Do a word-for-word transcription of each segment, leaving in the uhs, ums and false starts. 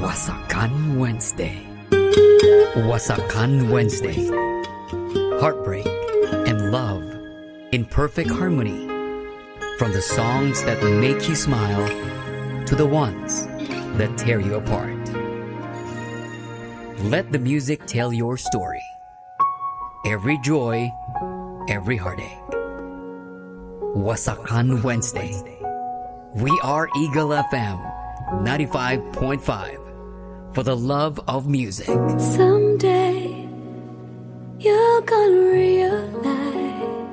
Wasakan Wednesday. Wasakan Wednesday. Heartbreak and love in perfect harmony. From the songs that make you smile to the ones that tear you apart. Let the music tell your story. Every joy, every heartache. Wasakan Wednesday. We are Eagle F M ninety-five point five for the love of music. Someday you're gonna realize.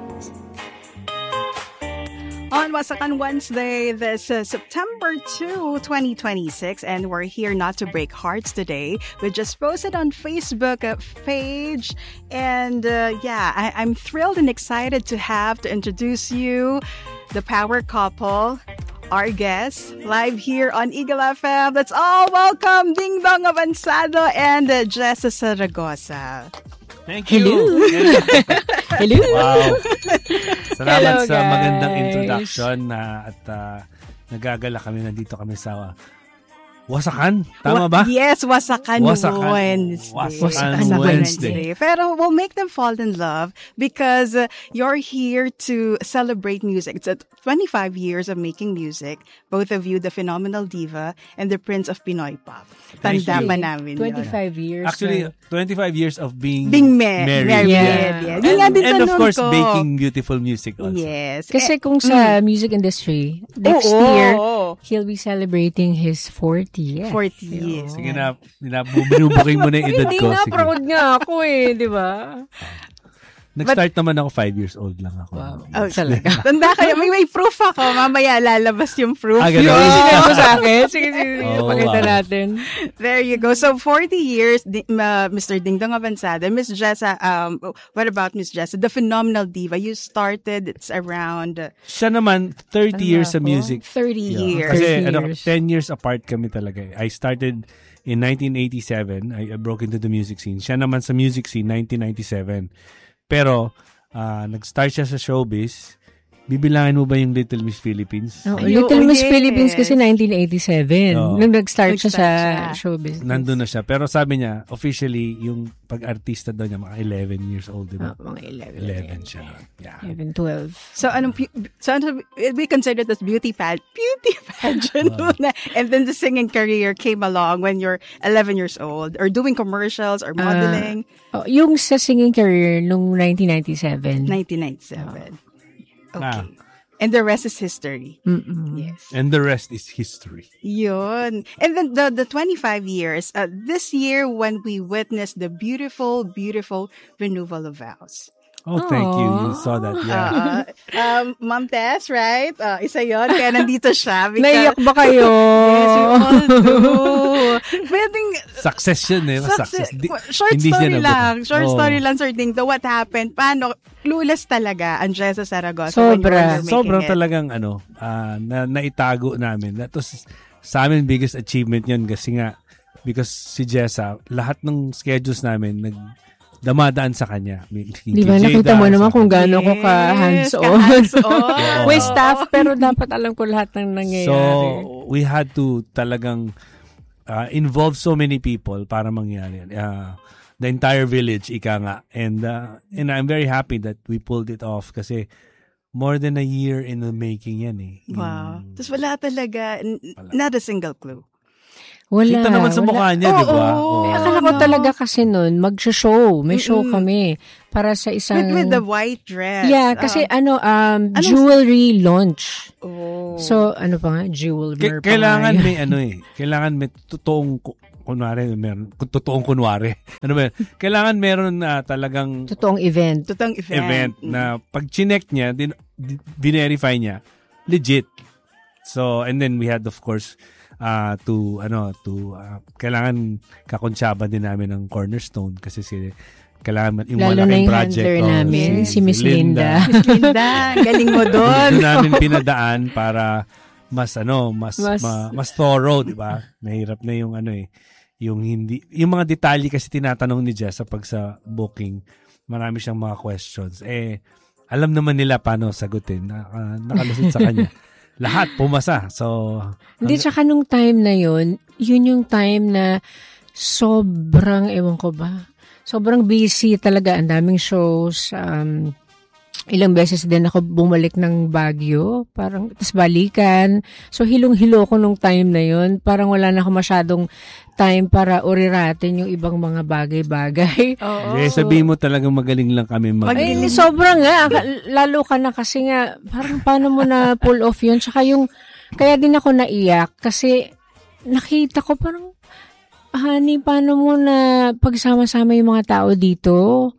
On Wasakan Wednesday, this is September second, twenty twenty-six, and we're here not to break hearts today. We just posted on Facebook a page, and uh, yeah, I- I'm thrilled and excited to have to introduce you, the power couple, our guests, live here on Eagle F M. Let's all welcome Ding Dong Avanzado and uh, Jessa Saragosa. Thank you. Hello. Hello. Wow. Salamat Hello, sa magandang guys. introduction na at uh, nagagala kami, nandito kami sa Wasakan. Tama ba? Wa- Yes, Wasakan, Wasakan. Wednesday. Wasakan Wednesday. Pero we'll make them fall in love because uh, you're here to celebrate music. It's uh, twenty-five years of making music. Both of you, the phenomenal diva and the prince of Pinoy pop. Thank Tanda you. pa namin yun. twenty-five years. Actually, na- twenty-five years of being, Being ma- married. married. Yeah. Yeah. Yun nga And, din and of tanong course, ko. making beautiful music also. Yes. kasi Eh, kung sa music industry, next oo, year, oo. he'll be celebrating his fortieth. forty years. Sige na, binubuking mo na yung edad Hindi ko. nga, Sige. proud nga ako eh, di ba? Nag-start naman ako, five years old lang ako. Oh, talaga. Tanda kayo. May, may proof ako. Mamaya lalabas yung proof. Ah, Yung ganun. original mo sa akin. Sige, sige, sige. Oh, Pakita wow. natin. There you go. So forty years, di- uh, Mister Ding Dong Avanzada. Miss Jessa, um, what about Miss Jessa? The phenomenal diva. You started, it's around uh, Siya naman, thirty Ano years sa ako? music. thirty Yeah. years. Kasi thirty ano, years. ten years apart kami talaga. I started in nineteen eighty-seven. I, I broke into the music scene. Siya naman sa music scene, nineteen ninety-seven. Pero, ah, nag-start siya sa showbiz. Bibilangin mo ba yung Little Miss Philippines? Oh, Ayun, Little Miss yes. Philippines kasi nineteen eighty-seven. Oo. Nung nag-start siya sa Nag-start siya. show business. Nandun na siya. Pero sabi niya, officially, yung pag-artista daw niya, mga eleven years old, di ba? Oh, mga eleven. eleven siya. Yeah. eleven, twelve. So, anong, pu- so ano, we consider this beauty pad, beauty pageant muna. And then the singing career came along when you're eleven years old or doing commercials or modeling. Oh, yung sa singing career nung nineteen ninety-seven. nineteen ninety-seven. Okay. Ah. And the rest is history. Mm-mm. Yes. And the rest is history. Yun. And then the, the twenty-five years, uh, this year when we witnessed the beautiful, beautiful renewal of vows. Oh, thank you. You saw that. Yeah. Uh, um, Ma'am Tess, right? Uh, isa yun. Kaya nandito siya. because- Naiyak ba kayo? Yes, we all do. Pwedeng, Success yun eh. success- Success. Di- short hindi story siya lang. nabuka. Short Oo. story lang, Sir Ding. The what happened? Paano? Clueless talaga ang Jessa Saragosa. when you Sobra. were making Sobrang it. talagang ano, ah, na naitago namin. That was sa amin biggest achievement yun kasi nga because si Jessa, lahat ng schedules namin nag damadaan sa kanya. May- Di ba, kay nakita Jada, mo naman sa- kung gaano ko Yes, ka-hands-on. ka-hands-on. May staff, pero dapat alam ko lahat ng nangyayari. So, we had to talagang uh, involve so many people para mangyari. Uh, the entire village, ika nga. And, uh, and I'm very happy that we pulled it off kasi more than a year in the making yan eh. Wow. Yung- Tapos wala talaga, n- not a single clue. wala. Kita naman sa wala. mukha niya, di ba? Oo. Oo. Eh, akala ko Ano? talaga kasi nun, mag-show. May show Mm-mm. kami. Para sa isang... With, with the white dress. Yeah, kasi Ah. ano, um, Anong- jewelry launch. Oh. So, ano pa nga? Jewelry K- pa kailangan nga yun. may ano eh. Kailangan may totoong ku- kunwari, meron, kung totoong kunwari. Ano ba yun? Kailangan meron na talagang Totoong event. Totoong event. event na pag chinek niya, din, di- verify niya, legit. So, and then we had of course uh, to, ano, to, uh, kailangan kakonsyaba din namin ng Cornerstone kasi si, kailangan yung Lalo na malaking yung project. handler oh, namin, si Miss Linda. Miss Linda, galing mo doon. Doon namin pinadaan para mas ano, mas mas, Mas- ma, mas thorough, 'di ba? Mahirap na yung ano eh, yung hindi yung mga detalye kasi tinatanong ni Jess sa pag sa booking. Marami siyang mga questions. Eh alam naman nila paano sagutin. Na, uh, nakalusot sa kanya. lahat pumasa. So, Hindi, tsaka nung time na yun, yun yung time na sobrang, ewan ko ba, sobrang busy talaga. Ang daming shows. Um, ilang beses din ako bumalik ng Baguio. Parang, tas balikan. So, hilong-hilo ko nung time na yun. Parang wala na ako masyadong time para uriratin yung ibang mga bagay-bagay. Oo. eh, sabihin mo talagang magaling lang kami mag- Ay, sobrang nga. Lalo ka na kasi nga, parang paano mo na pull off yun. Tsaka yung, kaya din ako naiyak kasi nakita ko parang, honey, paano mo na pagsama-sama yung mga tao dito?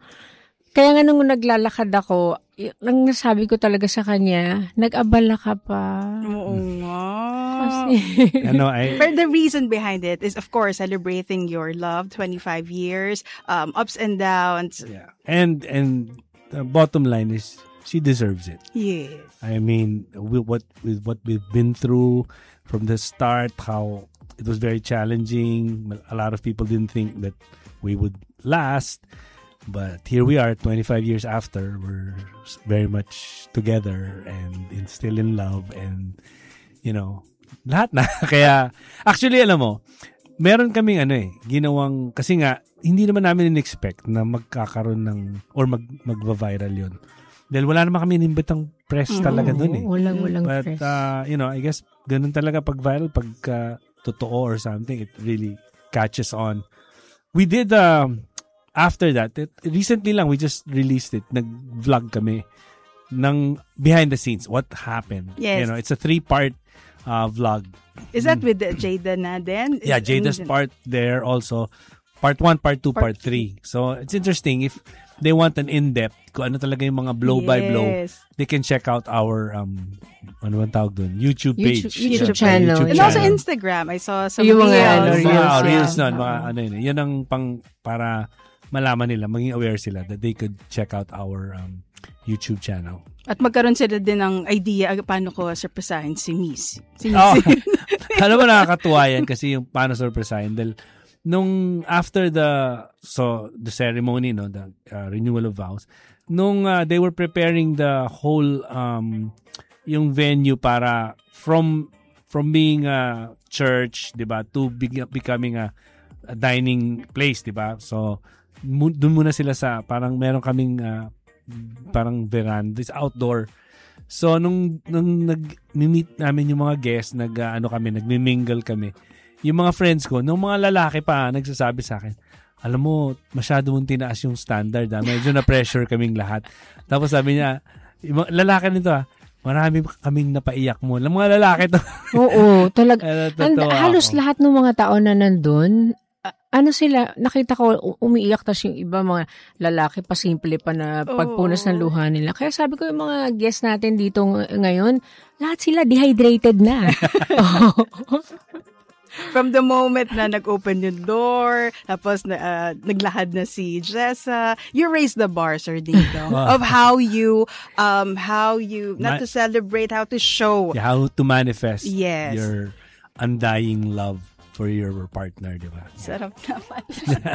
Kaya nga nung naglalakad ako, y- ang nasabi ko talaga sa kanya, nag-abala ka pa. Oo nga. Kasi, ano, I, But the reason behind it is, of course, celebrating your love, twenty-five years, um, ups and downs. yeah. And, and the bottom line is, she deserves it. Yes. I mean, with what, with what we've been through from the start, how it was very challenging. A lot of people didn't think that we would last. But here we are, twenty-five years after, we're very much together and in, still in love and, you know, lahat na. Kaya, actually, alam mo, meron kaming ano eh, ginawang, kasi nga, hindi naman namin in-expect na magkakaroon ng, or mag, mag-viral yun. Dahil wala naman kami inimbitang press talaga dun eh. walang, walang But, press. uh, you know, I guess, ganun talaga pag viral, pag uh, totoo or something, it really catches on. We did, um, after that, it, recently lang, we just released it. Nag-vlog kami ng behind the scenes. What happened? Yes. You know, it's a three-part uh, vlog. Is that with the Jada na then? Yeah, Jada's part there also. Part one, part two, part, Part three. So, it's interesting. If they want an in-depth, kung ano talaga yung mga blow-by-blow, Yes. they can check out our, um, ano bang tawag dun? YouTube page. YouTube- YouTube Yeah, channel. YouTube And also channel. Instagram. I saw some Yung mga, reels. ano, Mga reels, reels, yeah. nun, mga ano yun. Yun ang pang, para malaman nila, maging aware sila that they could check out our um, YouTube channel. At magkaroon sila din ng idea ah, paano ko surprisahin si Miss. Si Miss. Oh, alam mo, nakakatuwa yan kasi yung paano surprisahin. Dahil nung after the, so the ceremony, no, the uh, renewal of vows, nung uh, they were preparing the whole, um, yung venue para from, from being a church, di ba, to be, becoming a, a dining place, di ba? So, mu- dun muna sila sa, parang meron kaming, uh, parang veranda, it's outdoor. So, nung, nung nag-meet namin yung mga guests, nag, uh, ano kami, nagmi-mingle kami, yung mga friends ko, nung mga lalaki pa, nagsasabi sa akin, alam mo, masyado mong tinaas yung standard, ha? Medyo na-pressure kaming lahat. Tapos sabi niya, yung mga lalaki nito, ha? Marami kaming napaiyak mo. Alam mga lalaki to. Oo, talaga. Eh, And totoo halos ako. lahat ng mga tao na nandun, a- ano sila, nakita ko u- umiiyak, tas yung iba mga lalaki pa simple pa na pagpunas ng luha nila. Kaya sabi ko yung mga guests natin dito ng- ngayon, lahat sila dehydrated na. Oo. From the moment na nag-open yung door, tapos na, uh, naglahad na si Jessa, you raised the bar, Sir Dito, of how you, um, how you, not Ma- to celebrate, how to show. Yeah, how to manifest Yes. your undying love for your partner, di ba? Sarap naman.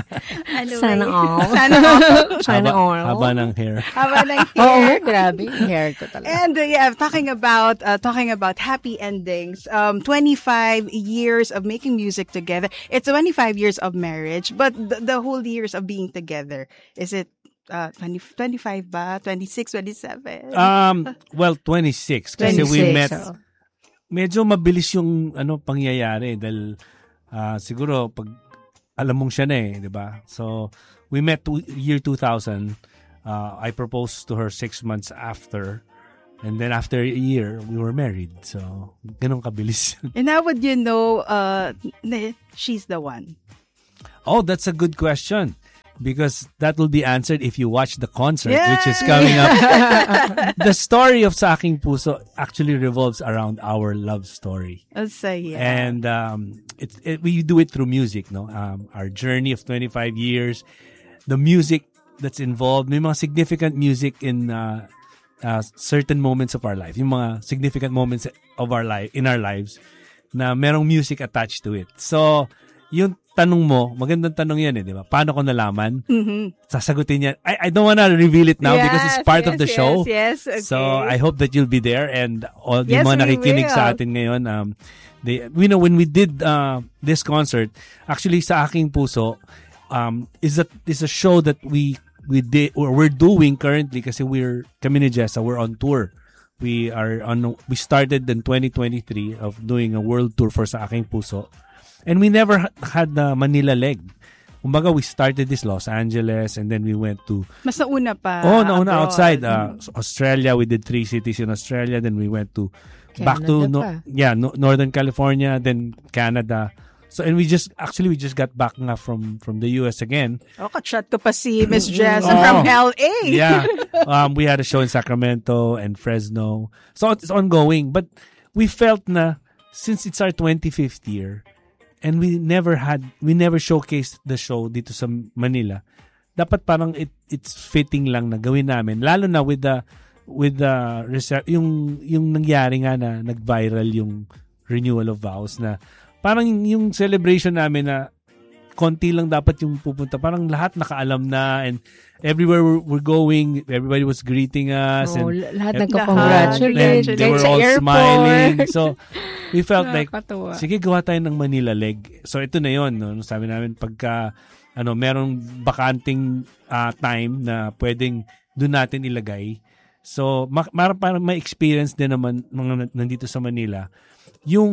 ano ba Sana yun? all. Sana all. Sana haba, all. haba ng hair. Haba ng Oo, hair. grabe. Hair ko talaga. And uh, yeah, talking about uh, talking about happy endings. Um, twenty-five years of making music together. It's twenty-five years of marriage, but the, the whole years of being together, is it uh, twenty, twenty-five ba? twenty-six, twenty-seven? Um, well, twenty-six. Kasi we twenty-six, met, oo. medyo mabilis yung ano pangyayari dahil ah, siguro pag alam mong siya na eh, di ba? So, we met to, year two thousand. Uh, I proposed to her six months after. And then after a year, we were married. So, ganun kabilis. And how would you know uh, na she's the one? Oh, that's a good question. Because that will be answered if you watch the concert, Yay! which is coming up. The story of Sa Aking Puso actually revolves around our love story. I'll say yeah. And um, it, it, we do it through music, no? Um, our journey of twenty-five years, the music that's involved, may mga significant music in uh, uh, certain moments of our life, yung mga significant moments of our life, in our lives, na merong music attached to it. So, yung tanong mo, magandang tanong yan eh, di ba? Paano ko nalaman? Mhm. Sasagutin niya. I, I don't wanna reveal it now Yes, because it's part yes, of the yes, show. Yes, okay. So, I hope that you'll be there and all Yes, yung mga we nakikinig will. sa atin ngayon, um, they, we know when we did uh, this concert, actually sa Aking Puso, um, is a, is a show that we we did or we're doing currently kasi we're, kami ni Jessa, we're on tour. We are on, we started in twenty twenty-three of doing a world tour for Sa Aking Puso. And we never ha- had the Manila leg. Kumbaga, we started this Los Angeles and then we went to... Mas nauna pa. Oh, nauna abroad. outside. Uh, Australia, we did three cities in Australia. Then we went to... back to... Canada No, pa. yeah, no, Northern California. Then Canada. So, and we just... Actually, we just got back nga from, from the U S again. Oh, kachat ko pa si Miss Jess Oh. from L A. Yeah. Um, we had a show in Sacramento and Fresno. So, it's ongoing. But we felt na, since it's our twenty-fifth year, and we never had, we never showcased the show dito sa Manila, dapat parang it, it's fitting lang na gawin namin. Lalo na with the, with the, reser- yung, yung nangyari nga na nag-viral yung renewal of vows na parang yung celebration namin na konti lang dapat yung pupunta. Parang lahat nakaalam na and everywhere we're, we're going, everybody was greeting us. Oh, and, lahat and- nagko-congratulate. and they were Sa all airport. smiling. So, we felt like, Nakakatuwa. sige, gawa tayo ng Manila leg. So, ito na yun. No? Sabi namin, pagka, ano, merong bakanting uh, time na pwedeng doon natin ilagay. So, ma- ma- parang may experience din naman mga nandito sa Manila yung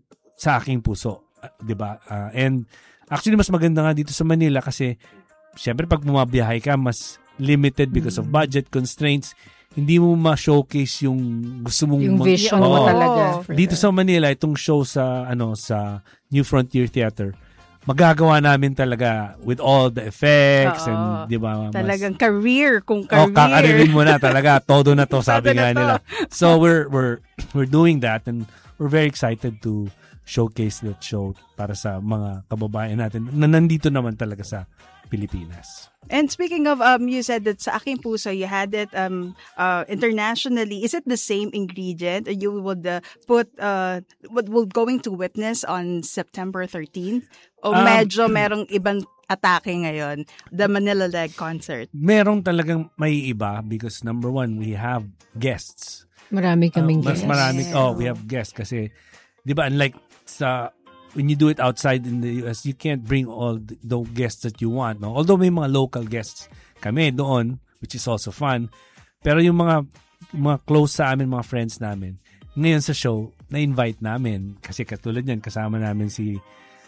Sa Aking Puso. Uh, diba? Uh, and, actually, mas maganda nga dito sa Manila kasi, syempre, pag bumabiyahe ka, mas limited because of budget constraints. Hindi mo ma-showcase yung gusto mong... Yung mag- vision mo Oo. talaga. for Dito that. sa Manila, itong show sa ano sa New Frontier Theater, magagawa namin talaga with all the effects Oo. and di ba? mas- Talagang career, kung Oh, career. kakaririn mo na talaga. Todo na to, sabi Todo na nga to. nila. So we're we're we're doing that and we're very excited to showcase that show para sa mga kababayan natin na nandito naman talaga sa Pilipinas. And speaking of, um, you said that Sa Aking Puso, you had it um, uh, internationally. Is it the same ingredient you would uh, put, uh, what will going to witness on September thirteenth? O Um, medyo merong ibang atake ngayon, the Manila Leg concert? Merong talagang may iba because number one, we have guests. Marami kaming Uh, mas guests. marami, oh, we have guests kasi, di ba, unlike sa, when you do it outside in the U S, you can't bring all the, the guests that you want, no? Although may mga local guests kami doon, which is also fun, pero yung mga, mga close sa amin, mga friends namin, ngayon sa show, na-invite namin, kasi katulad yan, kasama namin si,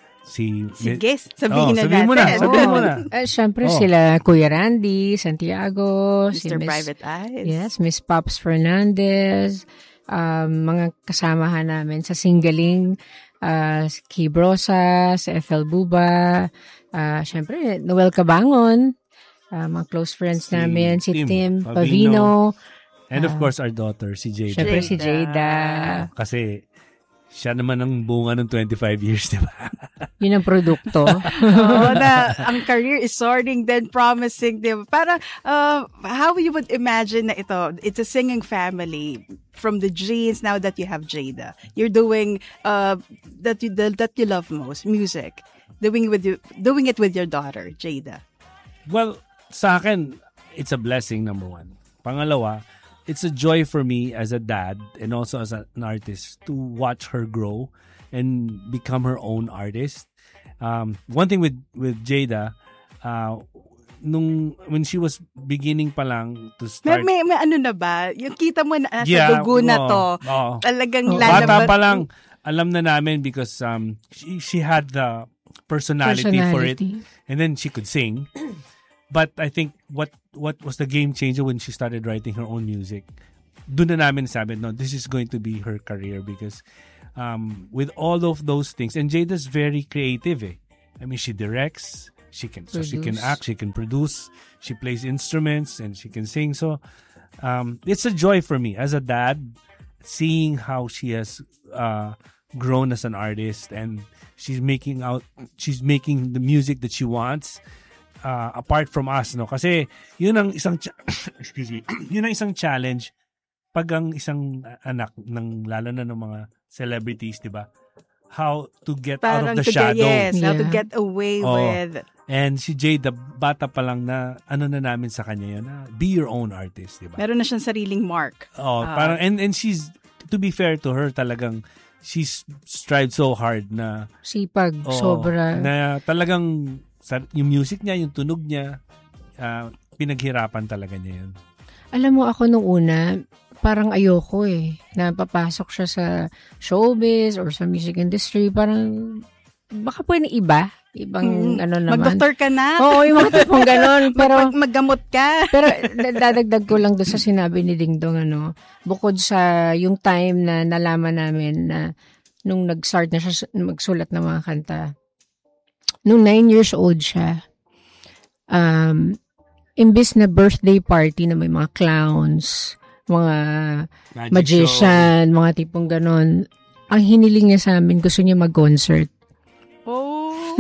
si, Sige, sabihin Oh, na sabihin natin. mo na, sabihin Oo. mo na. Eh, Siyempre Oh. sila, Kuya Randy, Santiago, si Mister Miss- Private Eyes. Yes, Miss Pops Fernandez, um, mga kasamahan namin sa Singaling, uh, si Key Brosas, si F L Buba, uh, syempre, Noel Cabangon, uh, mga close friends Si namin, si Tim Tim Pavino. Pavino, And of course, our daughter, si Jada. syempre si Jada. Jada. Kasi, siya naman ang bunga ng twenty-five years, di ba? Yun ang produkto. Oo, na ang career is soaring then promising, di ba? Para, uh, how you would imagine na ito, it's a singing family from the genes now that you have Jada. You're doing uh, that you that you love most, music. Doing with you, doing it with your daughter, Jada. Well, sa akin, it's a blessing, number one. Pangalawa, it's a joy for me as a dad and also as an artist to watch her grow and become her own artist. Um, one thing with with Jada, uh, nung when she was beginning pa lang to May, start, may, may ano na ba? Yung kita mo na sa Yeah, dugo na oo, to. oo. Talagang Oo. lalabas. bata pa lang, alam na namin because um, she, she had the personality, for it. Personality. And then she could sing. But I think what what was the game changer when she started writing her own music, doon na namin sabi, no, this is going to be her career because um, with all of those things, and Jada's very creative eh. I mean, she directs, she can so she can Produce. act, she can produce, she plays instruments, and she can sing. So um, it's a joy for me as a dad, seeing how she has uh, grown as an artist and she's making out, she's making the music that she wants. Uh, apart from us, no? Kasi yun ang isang cha- excuse me, yun ang isang challenge pag ang isang anak ng lalo na ng mga celebrities, 'di ba? how to get Parang out of the to get, shadow. yes, how to Yeah. get away Oo. with. And si Jada, bata pa lang na, ano na namin sa kanya yun, na be your own artist, di ba? Meron na siyang sariling mark. Oh, Ah. parang, and, and she's, to be fair to her, talagang, she's strived so hard na, Sipag, oh, sobra. na talagang, sa, yung music niya, yung tunog niya, ah, pinaghirapan talaga niya yun. Alam mo, ako nung una, parang ayoko eh, na papasok siya sa showbiz or sa music industry. Parang, baka pwede iba. Ibang Mm. ano naman. Mag-doktor ka na. Oo, yung mga tipong ganon. Pero, Mag- maggamot ka. pero da- dadagdag ko lang doon sa sinabi ni Ding Dong, ano, bukod sa yung time na nalaman namin na nung nag-start na siya magsulat ng mga kanta, nung nine years old siya, um, imbis na birthday party na may mga clowns, mga Magic magician, mga tipong ganon, ang hiniling niya sa amin, gusto niya mag-concert. Oh.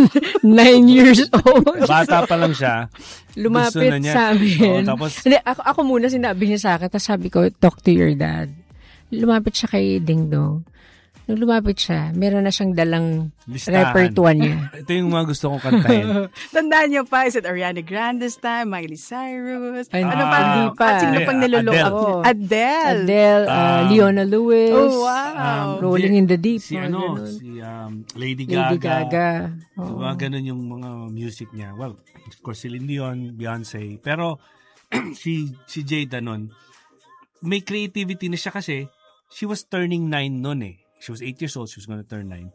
Nine years old. Bata pa lang siya. Lumapit Gusto na niya. sa amin. Oo, tapos- Hindi, ako, ako muna sinabi niya sa akin, tapos sabi ko, talk to your dad. Lumapit siya kay Ding Dong. Nung lumapit siya, meron na siyang dalang Listahan. repertoire niya. Ito yung mga gusto kong kantahin. Tandaan niyo pa, is it Ariana Grande's time, Miley Cyrus? Ay, ano ah, pa? hindi pa. At sino Eh, pang nilulok Adele. ako? Adele. Adele, uh, Um, Leona Lewis, Oh, wow. Um, Rolling in the Deep. Si mga ano, ganun. si um, Lady Gaga. Lady Gaga. Oo. Diba, ganun yung mga music niya. Well, of course, Celine Dion, Beyonce. Pero, si si Jada nun, may creativity na siya kasi she was turning nine nun eh. She was eight years old, she was gonna turn nine.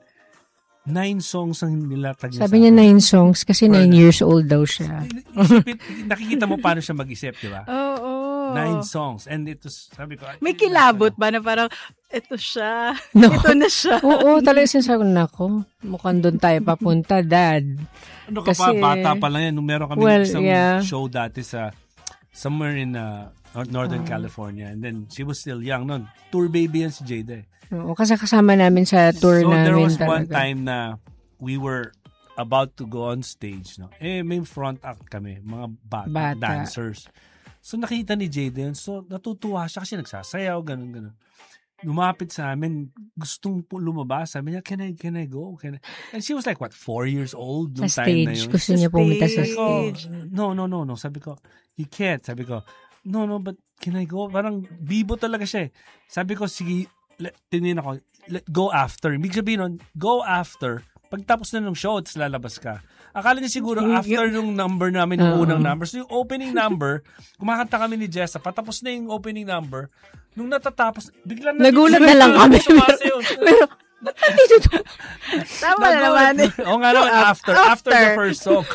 Nine songs ang nilatag niya Sabi sa niya akin. nine songs kasi nine years old daw siya. Isipin, nakikita mo paano siya mag-isip, di ba? Oo. Oh, Nine songs. And it was, sabi ko, ay, May kilabot ba na parang, ito siya. No. Ito na siya. Oo, talaga sinasabi ko, nako, mukhang doon tayo papunta, dad. Ano ka Kasi- pa, bata pa lang yan. Nung meron kami Well, isang yeah. show dati sa, somewhere in uh, Northern Ah. California. And then, she was still young noon. Tour baby yan si Jada. eh. Oo, kasi kasama namin sa tour So, namin there was talaga. one time na we were about to go on stage. No? Eh, may front act kami. Mga bata, Bata. dancers. So, nakita ni Jada yun. So, natutuwa siya kasi nagsasayaw, ganun, ganun. Lumapit sa amin, gustong pu- lumabas. Sabi niya, can I, can I go? Can I? And she was like, what, four years old? Sa Nung time na stage. yun. Gusto Sa niya pumunta sa stage. Sabi ko, stage. no, no, no, no. Sabi ko, you can't. Sabi ko, no, no, but can I go? Parang bibo talaga siya eh. Sabi ko, sige, let, tingin ako, let, go after. Ibig sabihin nun, go after. Pagtapos na ng show, tapos lalabas ka. Akala niya siguro after nung number namin, yung Oo. unang number. So yung opening number, kumakanta kami ni Jessa, patapos na yung opening number. Nung natatapos, biglang Nagulat na lang kami. Sumasayaw. Pero, dito to. Tama na naman. eh. Oo nga naman, after, after, the After. first song.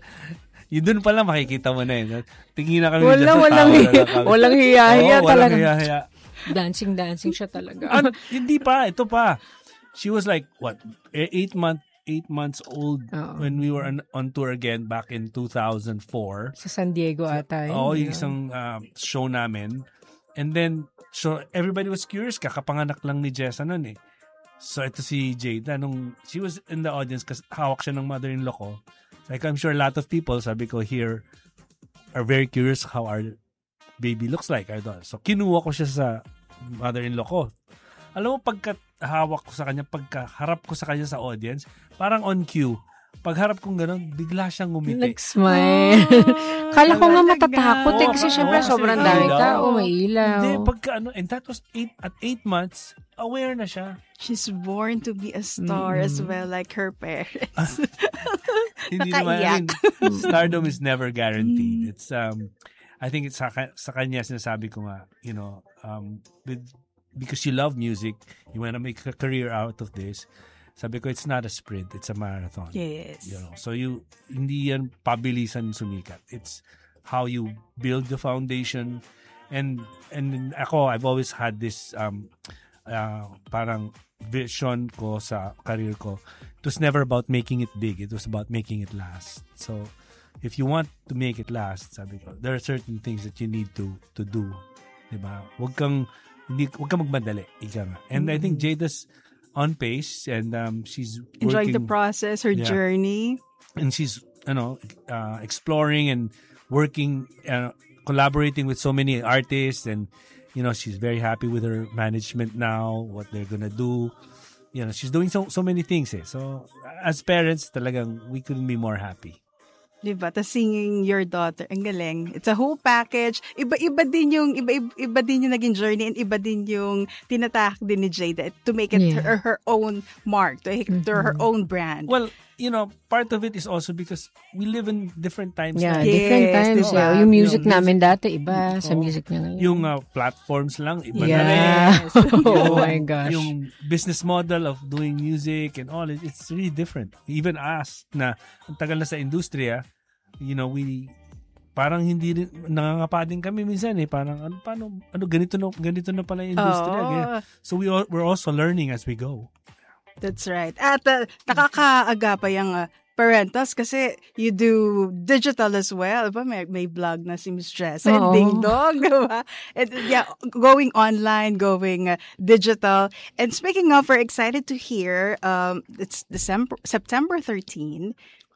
Yun dun pala makikita mo na yun. Tingin na kami Walang, dyan sa walang, tawa na lang kami. walang hiya-hiya Oo, talaga. Walang hiya-hiya. Dancing, dancing siya talaga. Ano, hindi pa, ito pa. She was like, what, eh, eight month, eight months old Oo. when we were on, on tour again back in two thousand four. Sa San Diego ata. yun. Oo, yung Yeah. isang uh, show namin. And then, so everybody was curious, kakapanganak lang ni Jessa nun eh. So ito si Jada, nung she was in the audience kasi hawak siya ng mother-in-law ko. Like I'm sure a lot of people, sabi ko here, are very curious how our baby looks like. Our daughter. So kinuha ko siya sa mother-in-law ko. Alam mo, pagka hawak ko sa kanya, pagka harap ko sa kanya sa audience, parang on cue. Pag harap kong gano'n, bigla siyang ngumiti. Nag-smile. Kala ko nga talaga. matatakot eh, kasi Oo, syempre kasi sobrang may dami ilaw. tao, may ilaw. Hindi, pagka ano, and that was eight, at eight months, aware na siya. She's born to be a star as well, like her parents. Hindi naman, I Nakaiyak. mean, stardom is never guaranteed. It's, um, I think it's sa, ka- sa kanya sinasabi ko nga, you know, um, with, because you love music, you want to make a career out of this. Sabi ko, it's not a sprint, it's a marathon. Yes. You know, so you, hindi yan pabilisan sumikat. It's how you build the foundation. And, and ako, I've always had this, um, uh, parang vision ko sa career ko. It was never about making it big. It was about making it last. So, if you want to make it last, sabi ko, there are certain things that you need to to do. Diba? Huwag kang, hindi, huwag kang magmadali. Ika nga. And I think Jada's on pace and um, she's Enjoying working, the process, her Yeah. journey. and she's, you know, uh, exploring and working, uh, collaborating with so many artists, and you know, she's very happy with her management now, what they're gonna do. you know, she's doing so so many things eh. So as parents, talagang we couldn't be more happy. Diba? Tas singing your daughter, ang galing. It's a whole package. Iba-iba din yung, iba, iba din yung naging journey and iba din yung tinatahak din ni Jada to make it Yeah. her, her own mark, to, Mm-hmm. to her own brand. Well, you know, part of it is also because we live in different times. Yeah, na. Yes, different times. diba? eh. Yung music Yung namin dati, iba sa Oo. music niya ngayon. Yung uh, platforms lang, iba na rin. Yeah. Oh Yung- my gosh. Yung business model of doing music and all, it- it's really different. Even us, na ang tagal na sa industriya, you know, we parang hindi rin, nangangapa din kami minsan eh. Parang, ano, paano, ano, ganito na, ganito na pala yung industriya. Oo. ganyan. So we all, we're also learning as we go. That's right. At uh, nakakaaga pa yung uh, Parentos kasi you do digital as well. Diba? May, may vlog na si Miss Jess and Oo. Ding Dong. Diba? And, yeah, going online, going uh, digital. And speaking of, we're excited to hear, um, it's December, September thirteenth,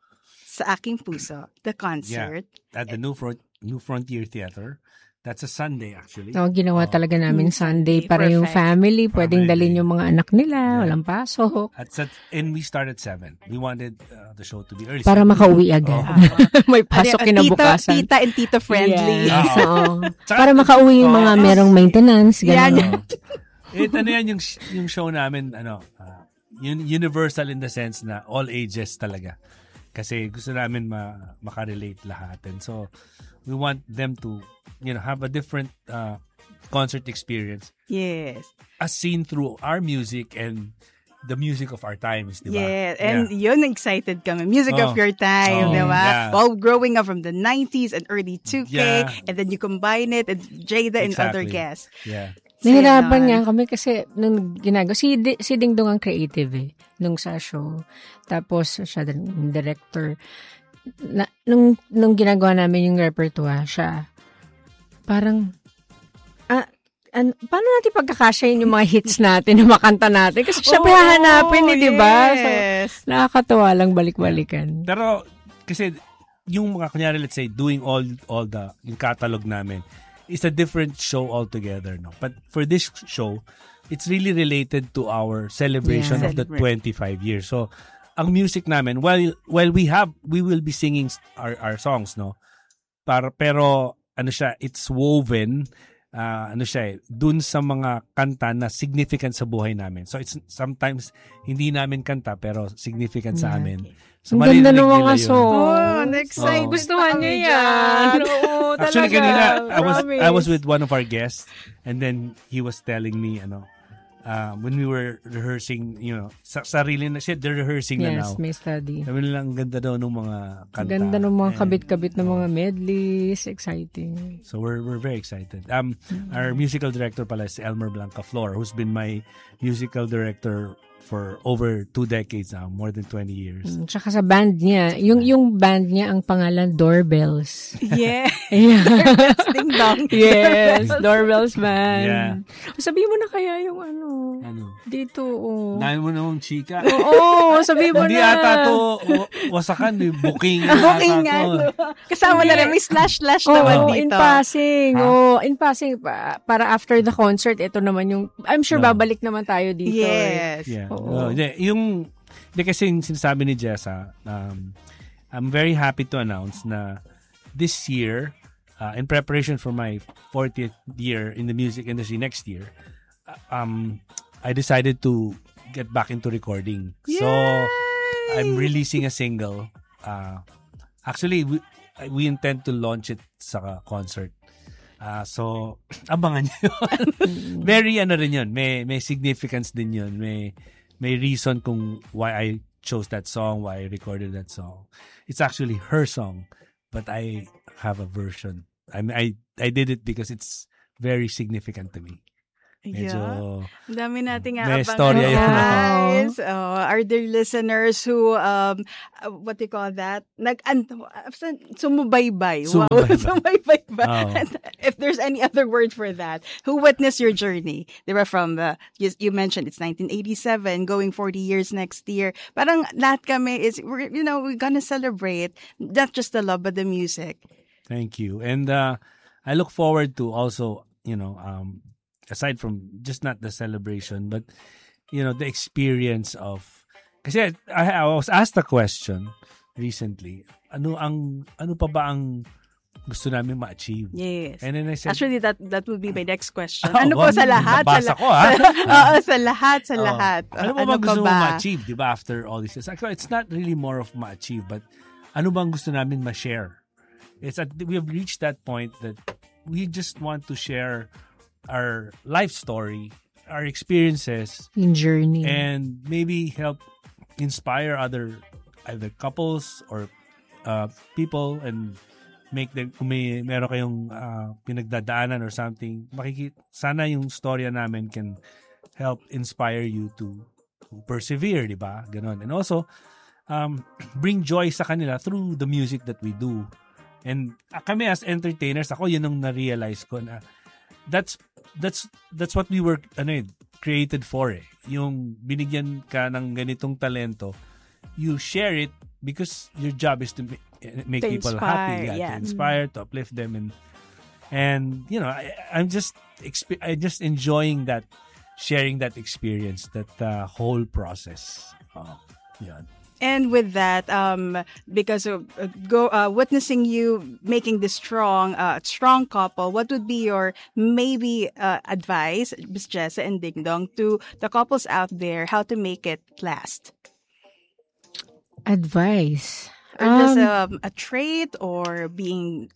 sa Aking Puso, the concert. At the New, Front, New Frontier Theater. That's a Sunday actually. No, ginawa Oh. talaga namin Mm, Sunday Sunday. para yung Perfect. family, pwedeng Family. dalhin yung mga anak nila, Yeah. walang pasok. At set, and we started seven. We wanted uh, the show to be early. Para seven. makauwi agad. Oh. May pasok Ano, kinabukasan. Tita, tita and tita friendly. Yes, Oo. oo. Tsaka- Para makauwi yung mga Oo. merong maintenance. Yan. Ganun. Eh, ano yan yung, yung show namin, ano, uh, un- universal in the sense na all ages talaga. Kasi gusto namin ma- makarelate lahat. And so, we want them to, you know, have a different uh, concert experience Yes. as seen through our music and the music of our times, di ba? Yeah, and yun, excited kami. Music Oh. of your time, Oh, di ba? yeah. While growing up from the nineties and early two K, Yeah. and then you combine it and Jada and other Exactly. guests. Yeah. Nahirapan Ganon. nga kami kasi nung ginagawa, si, Di- si Ding Dong ang creative eh, nung sa show. Tapos siya din yung director. Na, nung, nung ginagawa namin yung repertoire, siya, parang, ah, an, paano natin pagkakasyahin yung mga hits natin na makanta natin? Kasi syempre Oo, hahanapin eh, di ba? So, Yes. nakakatawa lang balik-balikan. Pero, kasi, yung mga, kunyari, let's say, doing all all the, yung catalog namin, is a different show altogether, no? But for this show, it's really related to our celebration Yeah. of the Celebrate. twenty-five years. So, ang music namin, while, while we have, we will be singing our, our songs, no? Para, pero, ano siya, it's woven, uh, ano siya eh, dun sa mga kanta na significant sa buhay namin. So, it's sometimes, hindi namin kanta, pero significant sa Yeah. amin. Ang So, ganda maririnig ng mga nila yun. song. Oh, excited. Oo. Gustuhan pa niya kami yan. dyan. Oo, Actually, talaga. kanina, I was Promise. I was with one of our guests, and then he was telling me, ano, uh, when we were rehearsing, you know, sa sarili na siya, they're rehearsing na Yes, now. may study. Sabi nila, ang ganda daw ng mga kanta. Ganda ng mga And, kabit-kabit ng mga medleys. Exciting. So we're we're very excited. Um, our musical director pala is Elmer Blanca Flor, who's been my musical director for over two decades now, more than twenty years. Mm, Tsaka sa band niya, yung yung band niya ang pangalan Doorbells. Yeah. Yeah. Ding Dong. Yes, Doorbells band. Yeah. Sabihin mo na kaya yung ano, Ano? dito, oh. Dahil mo namang chika. Oo, sabihin mo Hindi na. ata to wa- wasakan, eh. booking. Booking ata nga. to. no? Kasama na rin, may slash-slash Oo, naman in dito. passing. Ha? Oh, in passing. Pa, para after the concert, ito naman yung, I'm sure No. babalik naman tayo dito. eh. Yes. Yeah. Oo. Oh, hindi, yung, hindi kasi yung sinasabi ni Jessa, um, I'm very happy to announce na this year, uh, in preparation for my fortieth year in the music industry next year, uh, um, I decided to get back into recording. So, I'm releasing a single. Uh, actually, we, we intend to launch it sa concert. Uh, so, abangan nyo yun. Very ano rin yun. May, may significance din yun. May, may reason kung why I chose that song, why I recorded that song. It's actually her song, but I have a version. I mean, I, I did it because it's very significant to me. Medyo, Yeah. Ang dami nating May aabangan, storya yun. guys. Oh, are there listeners who, um, uh, what do you call that? Nag, an, sumubaybay. Wow. Sumubaybay. Sumubaybay ba? Oh. And if there's any other word for that, who witnessed your journey? They were from, the, you, you mentioned it's nineteen eighty-seven, going forty years next year. Parang lahat kami is, we're, you know, we're gonna celebrate not just the love, but the music. Thank you. And uh, I look forward to also, you know, um, aside from just not the celebration, but you know, the experience of, kasi I, I was asked a question recently, ano ang, ano pa ba ang gusto namin ma-achieve? Yes. And then I said, Actually, that that would be my next question. Oh, ano po wow, sa lahat? Sa, nabasa la- ko, ha? sa, oo, sa lahat, sa Oh, lahat. ano ba ba gusto mo ma-achieve, di ba, after all this? Actually, it's not really more of ma-achieve, but ano bang gusto namin ma-share? It's at, we have reached that point that we just want to share our life story, our experiences, In journey. and maybe help inspire other either couples or uh, people, and make them, kung may meron kayong uh, pinagdadaanan or something, makikita, sana yung storya namin can help inspire you to, to persevere, di ba? Ganon. And also, um, bring joy sa kanila through the music that we do. And uh, kami as entertainers, ako yun ang na-realize ko na that's that's that's what we were ano eh, created for eh. Yung binigyan ka ng ganitong talento, you share it because your job is to make, make To people inspire, happy, yeah, yeah. to inspire, to uplift them, and and you know, I, I'm just exp- I just enjoying that, sharing that experience, that uh, whole process. Oh, yeah. And with that, um, because of uh, go uh, witnessing you making this strong, uh, strong couple, what would be your maybe uh, advice, Miss Jessa and Ding Dong, to the couples out there how to make it last? Advice. Or just Um, um, a trait or being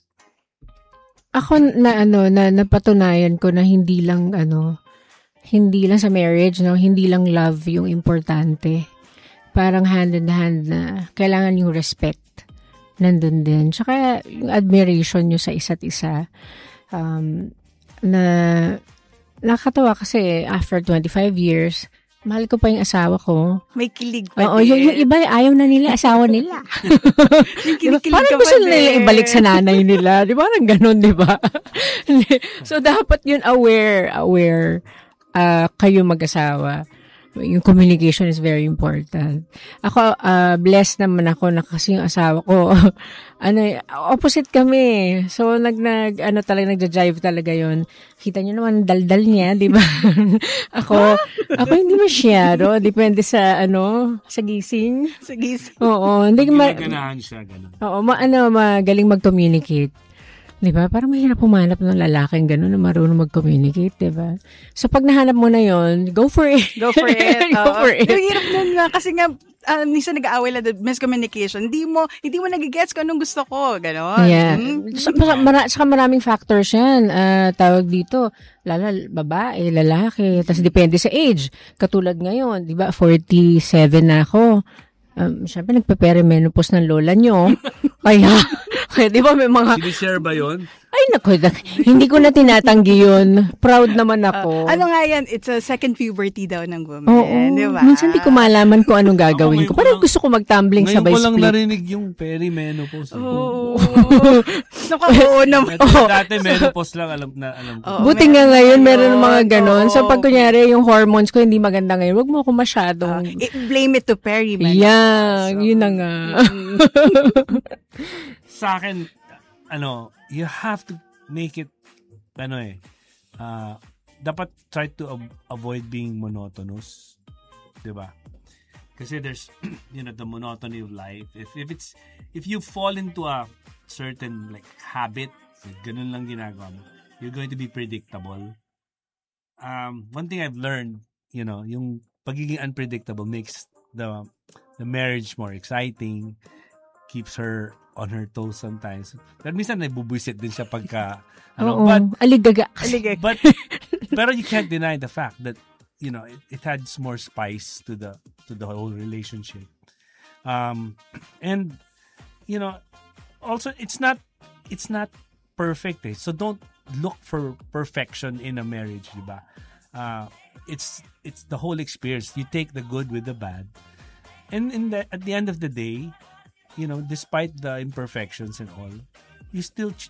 Ako na ano na napatunayan ko na hindi lang ano hindi lang sa marriage, no, hindi lang love yung importante. Parang hand in hand na kailangan yung respect nandun din. Tsaka yung admiration nyo sa isa't isa. Um, na nakakatawa kasi after twenty-five years, mahal ko pa yung asawa ko. may kilig pa Oo, din. yung, yung iba ayaw na nila, asawa nila. Yung Diba? kinikilig Parang ka gusto pa nila din. ibalik sa nanay nila. Di ba? Parang ganun, di ba? So, dapat yun aware, aware uh, kayo mag-asawa. Yung communication is very important. Ako, uh, blessed naman ako na kasi yung asawa ko, ano, opposite kami. So, nag, nag, ano talaga, nagja-jive talaga yon. Kita nyo naman, daldal niya, di ba? ako, ako hindi masyado. Depende sa, ano, sa gising. Sige. Oo, hindi ma- Ginaganahan siya, ganun. Oo, ma- ano, magaling mag-communicate. Di ba? Parang mahirap humanap ng lalaking gano'n na marunong mag-communicate, di ba? So, pag nahanap mo na yon, go for it. Go for it. Go Oo. for it. Yung hirap nun nga, kasi nga, uh, minsan nag-aaway lang, the miscommunication. Hindi mo, hindi mo nagigets kung anong gusto ko. Ganon. Yeah. Mm. So, mara- mara- saka maraming factors yan. Ah, tawag dito, lala, babae, lalaki, tapos depende sa age. Katulad ngayon, di ba, forty-seven na ako. Um, Siyempre, nagpe-perimenopause ng lola nyo. Kaya, kaya di ba may mga, Sinishare ba yun? ay naku, dak- hindi ko na tinatanggi yun. Proud naman ako. Ano nga yan? It's a second puberty daw ng woman. Oo. Di ba? Minsan di ko malaman kung anong gagawin Ako, ko. ngayon Parang ko lang- gusto ko mag-tumbling Ngayon sabay ko lang split. narinig yung perimenopause. eh. Oo. Naku, oo naman. Ito, dati menopause lang alam na alam ko. Oo. Buti nga ngayon, meron ng mga Meron, ganon. So, oo. pag kunyari, yung hormones ko hindi maganda ngayon, wag mo ako masyadong... I- blame it to Perry, man. yeah, yun na nga. Sa akin, ano, you have to make it, ano eh, uh, dapat try to av- avoid being monotonous. Diba? Kasi there's, you know, the monotony of life. If if it's, if you fall into a certain, like, habit, like, ganun lang ginagawa mo, you're going to be predictable. Um, one thing I've learned, you know, yung pagiging unpredictable makes the the marriage more exciting, keeps her on her toes sometimes. Pero minsan nabubwisit din siya pagka, ano, Oo, but, aligaga kasi. Aligay. but, pero you can't deny the fact that, you know, it, it adds more spice to the, to the whole relationship. Um, and, you know, also, it's not, it's not perfect eh. So don't look for perfection in a marriage, di ba? Uh, it's, it's the whole experience. You take the good with the bad. And in the, at the end of the day, you know, despite the imperfections and all, you still ch-